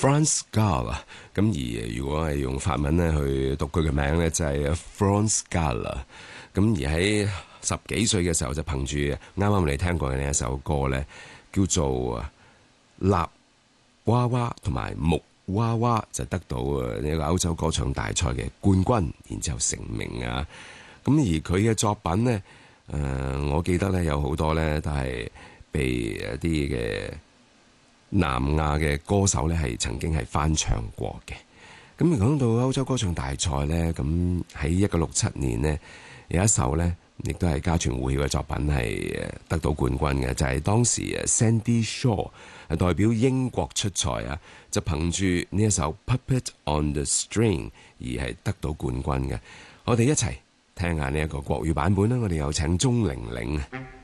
France Gall 啊，咁而如果係用法文咧去讀佢嘅名咧，就係 France Gall 啦。咁而喺10幾歲嘅時候就憑住啱啱我哋聽過嘅呢一首歌咧，叫做《立娃娃》同埋《木娃娃》，就得到呢個歐洲歌唱大賽嘅冠軍，然之後成名啊。咁而佢嘅作品咧，我記得咧有好多咧都係被一啲嘅南亞嘅歌手咧係曾經係翻唱過嘅。咁講到歐洲歌唱大賽咧，咁喺1967年呢，有一首咧亦都係家傳戶曉嘅作品係得到冠軍嘅，就係當時Sandy Shaw 係代表英國出賽啊，就憑住呢一首 Puppet on the String 而係得到冠軍嘅。我哋一齊聽下呢一個國語版本啦，我哋有請鍾玲玲。